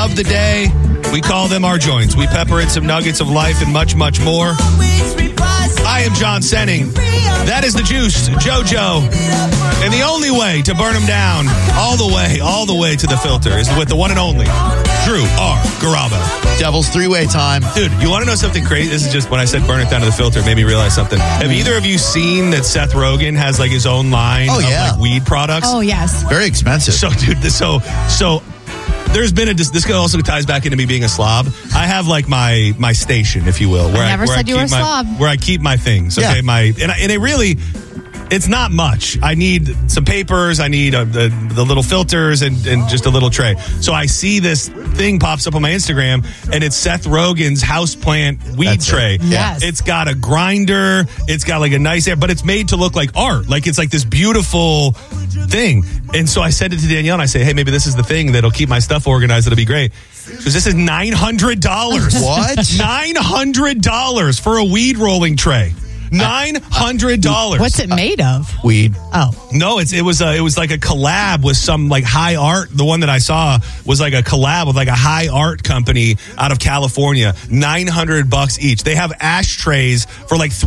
of the day. We call them our joints. We pepper in some nuggets of life and much, much more. I am John Senning. That is the Juice, JoJo. And the only way to burn them down all the way to the filter is with the one and only Drew R. Garabo. Devil's three-way time. Dude, you want to know something crazy? This is just when I said burn it down to the filter, it made me realize something. Have either of you seen that Seth Rogen has like his own line of like weed products? Oh, yes. Very expensive. So, dude, so there's been this also ties back into me being a slob. I have like my station, if you will, where I never said you were a slob. Where I keep my things. Okay, and it really. It's not much. I need some papers. I need the little filters and just a little tray. So I see this thing pops up on my Instagram, and it's Seth Rogen's houseplant weed tray. Yes. It's got a grinder. It's got like a nice air, but it's made to look like art. Like it's like this beautiful thing. And so I said it to Danielle, and I say, hey, maybe this is the thing that'll keep my stuff organized. It'll be great. Because this is $900. What? $900 for a weed rolling tray. $900. What's it made of? Weed. Oh. No, it was like a collab with some like high art. The one that I saw was like a collab with like a high art company out of California. $900 each. They have ashtrays for like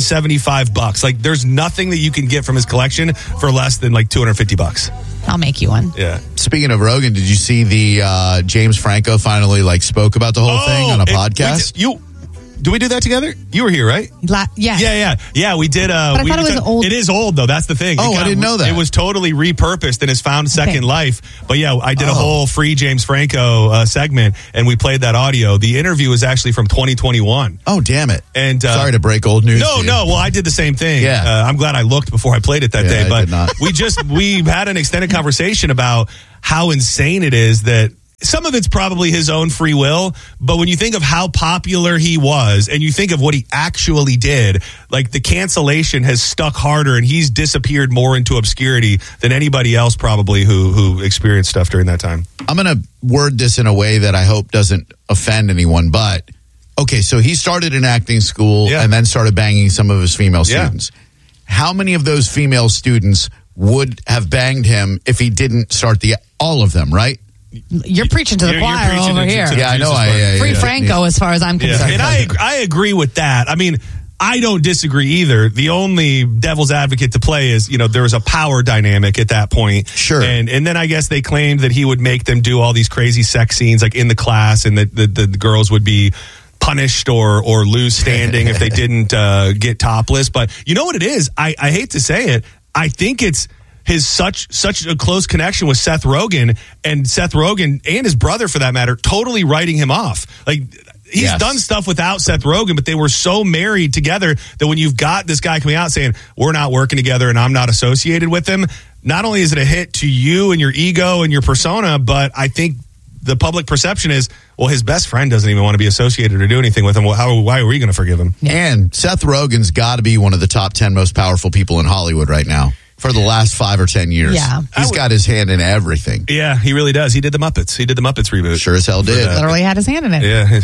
$375. Like there's nothing that you can get from his collection for less than like $250. I'll make you one. Yeah. Speaking of Rogan, did you see the James Franco finally like spoke about the whole thing on a podcast? Do we do that together? You were here, right? Yeah. Yeah, we did. But I thought it was old. It is old, though. That's the thing. I didn't know that. It was totally repurposed and has found second life. But yeah, I did a whole free James Franco segment, and we played that audio. The interview was actually from 2021. Oh, damn it. And sorry to break old news. No. Well, I did the same thing. Yeah. I'm glad I looked before I played it that day. But I did not. we had an extended conversation about how insane it is that some of it's probably his own free will, but when you think of how popular he was and you think of what he actually did, like the cancellation has stuck harder and he's disappeared more into obscurity than anybody else probably who experienced stuff during that time. I'm going to word this in a way that I hope doesn't offend anyone, but okay, so he started in acting school and then started banging some of his female students. How many of those female students would have banged him if he didn't start all of them, right? You're preaching to the choir over here. I know. Free Franco, as far as I'm concerned. And I agree with that. I mean, I don't disagree either. The only devil's advocate to play is, there was a power dynamic at that point. Sure. And then I guess they claimed that he would make them do all these crazy sex scenes like in the class, and that the girls would be punished or lose standing if they didn't get topless. But you know what it is? I hate to say it. I think it's his such a close connection with Seth Rogen, and Seth Rogen and his brother, for that matter, totally writing him off. Like, he's done stuff without Seth Rogen, but they were so married together that when you've got this guy coming out saying, we're not working together and I'm not associated with him, not only is it a hit to you and your ego and your persona, but I think the public perception is, well, his best friend doesn't even want to be associated or do anything with him. Well, why are we going to forgive him? And Seth Rogen's got to be one of the top 10 most powerful people in Hollywood right now. For the last 5 or 10 years. Yeah. He's got his hand in everything. Yeah, he really does. He did the Muppets. reboot. Sure as hell did. Literally had his hand in it. Yeah.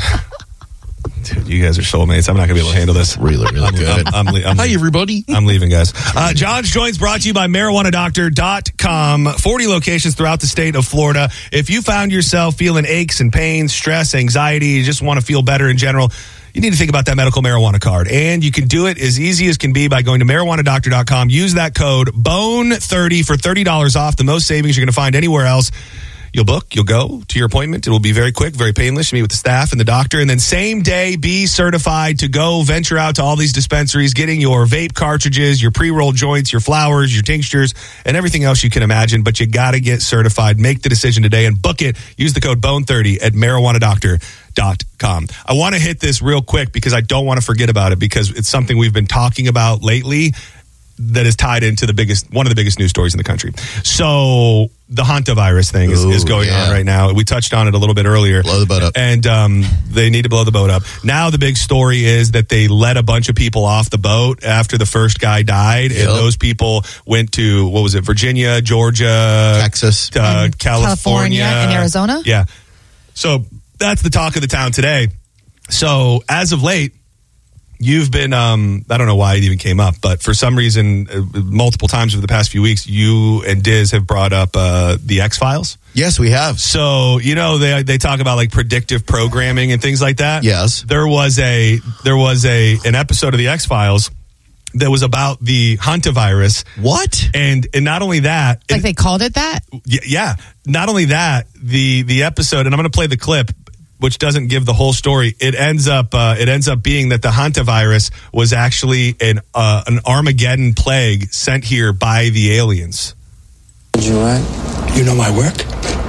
Dude, you guys are soulmates. I'm not going to be able to handle this. Really good. Hi, everybody. I'm leaving, guys. John's Joints brought to you by MarijuanaDoctor.com. 40 locations throughout the state of Florida. If you found yourself feeling aches and pains, stress, anxiety, you just want to feel better in general, you need to think about that medical marijuana card. And you can do it as easy as can be by going to MarijuanaDoctor.com. Use that code BONE30 for $30 off. The most savings you're going to find anywhere else. You'll book, you'll go to your appointment. It will be very quick, very painless. You meet with the staff and the doctor, and then same day be certified to go venture out to all these dispensaries, getting your vape cartridges, your pre-rolled joints, your flowers, your tinctures, and everything else you can imagine. But you got to get certified. Make the decision today and book it. Use the code BONE30 at MarijuanaDoctor.com. I want to hit this real quick because I don't want to forget about it, because it's something we've been talking about lately that is tied into one of the biggest news stories in the country. So the hantavirus thing is going on right now. We touched on it a little bit earlier. Blow the boat up. And they need to blow the boat up. Now the big story is that they let a bunch of people off the boat after the first guy died. Yep. And those people went to, Virginia, Georgia, Texas, California, and Arizona? Yeah. So that's the talk of the town today. So as of late, you've been, I don't know why it even came up, but for some reason, multiple times over the past few weeks, you and Diz have brought up the X-Files. Yes, we have. So, they talk about like predictive programming and things like that. Yes. There was an episode of the X-Files that was about the hantavirus. What? And not only that, like they called it that? Yeah. Not only that, the episode, and I'm going to play the clip, which doesn't give the whole story. It ends up being that the hantavirus was actually an Armageddon plague sent here by the aliens. Did you write? You know my work?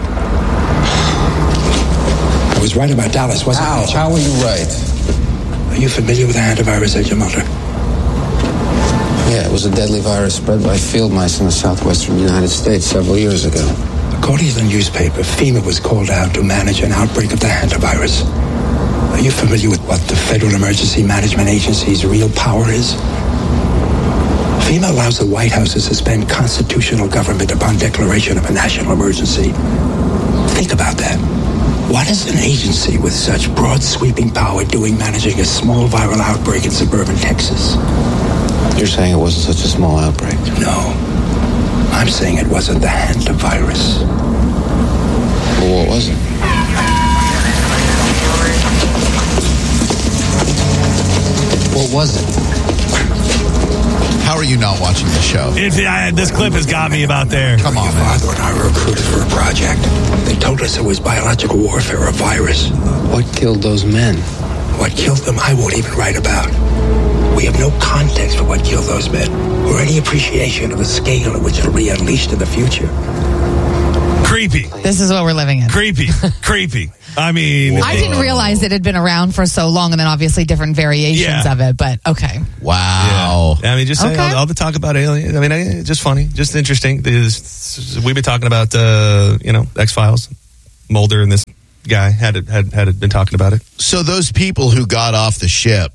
I was right about Dallas, wasn't I? How were you right? Are you familiar with the hantavirus, Agent Mulder? Yeah, it was a deadly virus spread by field mice in the southwestern United States several years ago. According to the newspaper, FEMA was called out to manage an outbreak of the hantavirus. Are you familiar with what the Federal Emergency Management Agency's real power is? FEMA allows the White House to suspend constitutional government upon declaration of a national emergency. Think about that. What is an agency with such broad sweeping power doing managing a small viral outbreak in suburban Texas? You're saying it wasn't such a small outbreak? No. I'm saying it wasn't the hantavirus. Well, what was it? What was it? How are you not watching the show? This clip has got me about there. Come on, Your father and I were recruited for a project. They told us it was biological warfare, a virus. What killed those men? What killed them, I won't even write about. We have no context for what killed those men, or any appreciation of the scale at which it'll be unleashed in the future. Creepy. This is what we're living in. Creepy. I mean, I didn't realize it had been around for so long, and then obviously different variations of it. But okay, wow. Yeah. I mean, just saying all the talk about aliens. I mean, just funny, just interesting. We've been talking about X-Files. Mulder and this guy had been talking about it. So those people who got off the ship.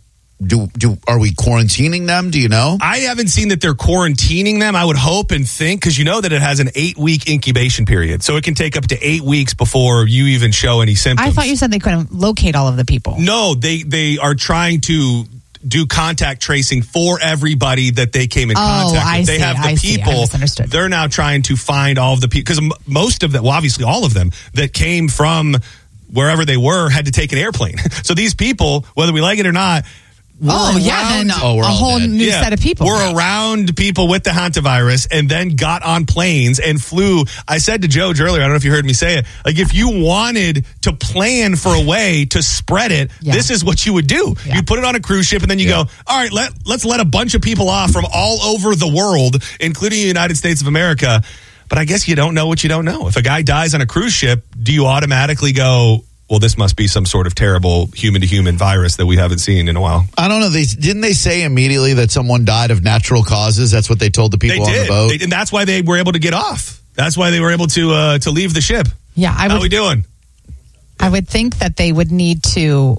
Are we quarantining them? Do you know? I haven't seen that they're quarantining them. I would hope and think, because you know that it has an 8-week incubation period. So it can take up to 8 weeks before you even show any symptoms. I thought you said they couldn't locate all of the people. No, they are trying to do contact tracing for everybody that they came in contact with. They have the people. They're now trying to find all of the people, because most of them, well, obviously all of them that came from wherever they were had to take an airplane. So these people, whether we like it or not, then a whole new set of people. We're around people with the hantavirus and then got on planes and flew. I said to Joe earlier, I don't know if you heard me say it, like if you wanted to plan for a way to spread it, this is what you would do. Yeah. You put it on a cruise ship and then you go, all right, let's let a bunch of people off from all over the world, including the United States of America. But I guess you don't know what you don't know. If a guy dies on a cruise ship, do you automatically go, well, this must be some sort of terrible human-to-human virus that we haven't seen in a while? I don't know. Didn't they say immediately that someone died of natural causes? That's what they told the people on the boat? And that's why they were able to get off. That's why they were able to leave the ship. Yeah, How are we doing? I would think that they would need to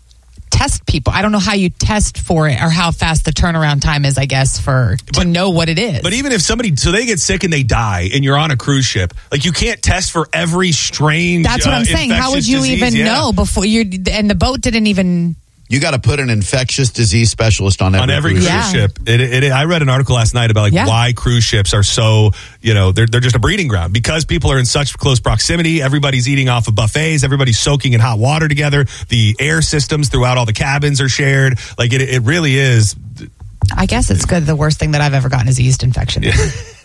test people. I don't know how you test for it or how fast the turnaround time is, I guess, to know what it is. But even if so they get sick and they die and you're on a cruise ship, like you can't test for every strange That's what I'm saying. How would you even know before and the boat didn't even... You got to put an infectious disease specialist on every cruise ship. I read an article last night about why cruise ships are so, they're just a breeding ground, because people are in such close proximity. Everybody's eating off of buffets. Everybody's soaking in hot water together. The air systems throughout all the cabins are shared. Like it really is. I guess it's good. The worst thing that I've ever gotten is a yeast infection. Yeah.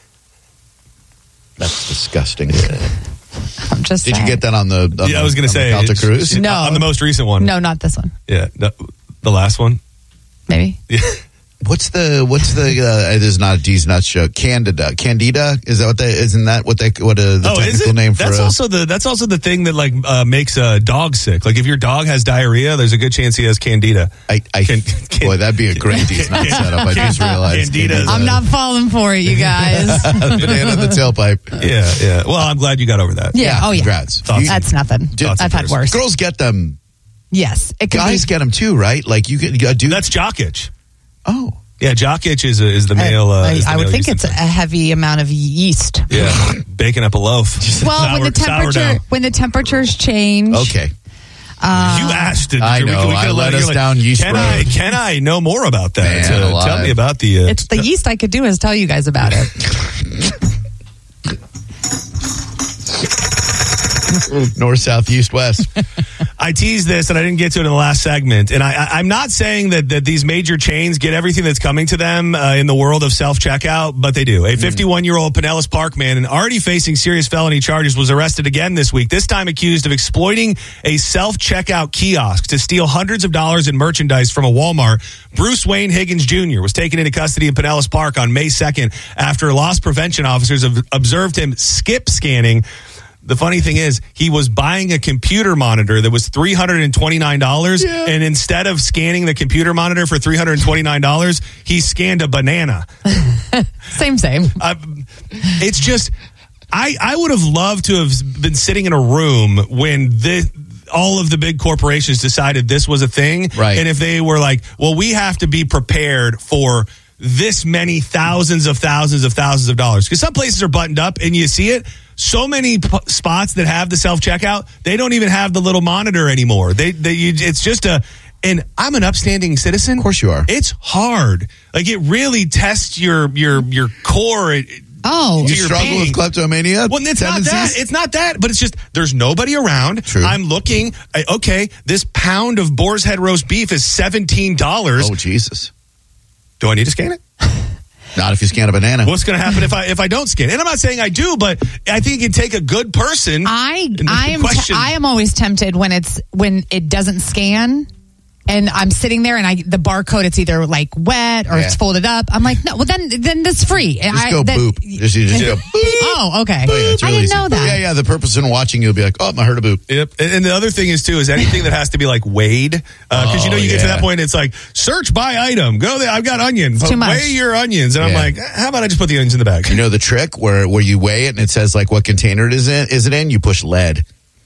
That's disgusting. I'm just saying. Did you get that on the I was going to say Delta Cruise? No. On the most recent one. No, not this one. Yeah. The last one? Maybe. Yeah. What's the it is not a D's Nuts show. Candida. Is that the technical name for it? That's also the thing that makes a dog sick. Like if your dog has diarrhea, there's a good chance he has Candida. Boy, that'd be a great D's Nuts setup. I just realized. Candida. I'm not falling for it, you guys. Banana in the tailpipe. Yeah. Well, I'm glad you got over that. Yeah. Oh yeah. Congrats. That's nothing. I've had worse. Girls get them. Yes. Guys get them too, right? Like you could do. That's jock itch. Oh. Yeah, jock itch is the male. I would think it's a heavy amount of yeast. Yeah, baking up a loaf. Well, when the temperatures change. Okay. You asked. I know. I let us down yeast road. Can I know more about that? Man, tell me about the... it's the yeast I could do is tell you guys about it. North, south, east, west. I teased this and I didn't get to it in the last segment. And I'm not saying that these major chains get everything that's coming to them in the world of self-checkout, but they do. A 51-year-old Pinellas Park man and already facing serious felony charges was arrested again this week, this time accused of exploiting a self-checkout kiosk to steal hundreds of dollars in merchandise from a Walmart. Bruce Wayne Higgins Jr. was taken into custody in Pinellas Park on May 2nd after loss prevention officers have observed him skip scanning. The funny thing is, he was buying a computer monitor that was $329, and instead of scanning the computer monitor for $329, he scanned a banana. Same. It's just, I would have loved to have been sitting in a room when all of the big corporations decided this was a thing. Right. And if they were like, well, we have to be prepared for this many thousands of dollars. Because some places are buttoned up and you see it. So many spots that have the self-checkout, they don't even have the little monitor anymore. It's just and I'm an upstanding citizen. Of course you are. It's hard. Like, it really tests your core. You struggle with kleptomania? Well, it's not that. It's not that, but it's just there's nobody around. True. I'm looking. Okay, this pound of boar's head roast beef is $17. Oh, Jesus. Do I need to scan it? Not if you scan a banana. What's going to happen if I don't scan? And I'm not saying I do, but I think it can take a good person. I am always tempted when it doesn't scan. And I'm sitting there, and the barcode, it's either like wet or it's folded up. I'm like, no, well, then that's free. Just go boop. Just go boop. Oh, okay. Oh, yeah, it's really I didn't easy. know that. Yeah. The purpose in watching, you'll be like, oh, I heard a boop. Yep. And the other thing is, too, is anything that has to be like weighed. Because, you get to that point, it's like, search by item. Go there. I've got onions. Too much. Weigh your onions. And I'm like, how about I just put the onions in the bag? You know the trick where you weigh it and it says like what container it is in? You push lead.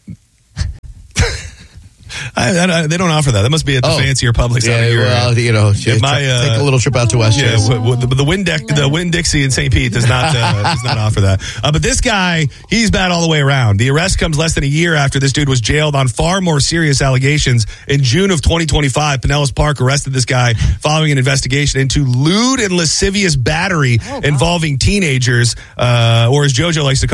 They don't offer that. That must be at the fancier Publix. Take a little trip out to West Chase. The Winn-Dixie in St. Pete does not offer that. But this guy, he's bad all the way around. The arrest comes less than a year after this dude was jailed on far more serious allegations. In June of 2025, Pinellas Park arrested this guy following an investigation into lewd and lascivious battery involving teenagers, or as JoJo likes to call